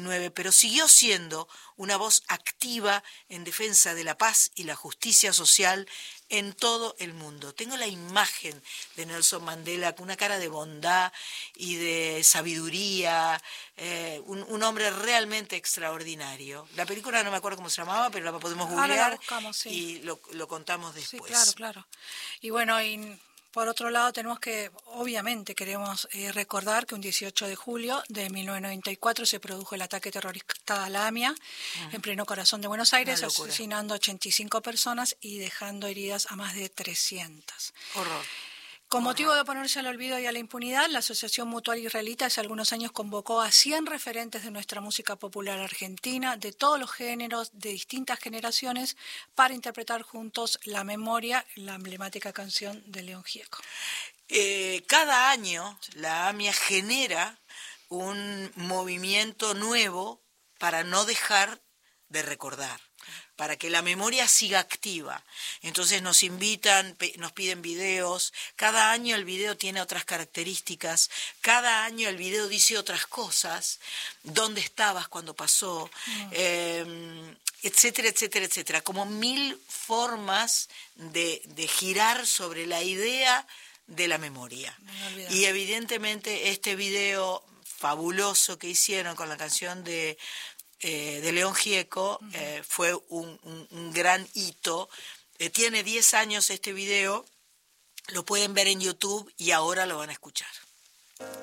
XIX, pero siguió siendo una voz activa en defensa de la paz y la justicia social en todo el mundo. Tengo la imagen de Nelson Mandela con una cara de bondad y de sabiduría, un hombre realmente extraordinario. La película no me acuerdo cómo se llamaba, pero la podemos Ahora la googlear buscamos, sí. y lo contamos Sí, después. claro. Y bueno, por otro lado tenemos que, obviamente, queremos recordar que un 18 de julio de 1994 se produjo el ataque terrorista a la AMIA en pleno corazón de Buenos Aires, Una locura. asesinando 85 personas y dejando heridas a más de 300. Horror. Con motivo de oponerse al olvido y a la impunidad, la Asociación Mutual Israelita hace algunos años convocó a 100 referentes de nuestra música popular argentina, de todos los géneros, de distintas generaciones, para interpretar juntos La Memoria, la emblemática canción de León Gieco. Cada año la AMIA genera un movimiento nuevo para no dejar de recordar, para que la memoria siga activa. Entonces nos invitan, nos piden videos, cada año el video tiene otras características, cada año el video dice otras cosas, dónde estabas cuando pasó, etcétera, etcétera, etcétera, como 1000 formas de girar sobre la idea de la memoria. Y evidentemente este video fabuloso que hicieron con la canción de León Gieco fue un gran hito. Tiene 10 años este video, lo pueden ver en YouTube y ahora lo van a escuchar.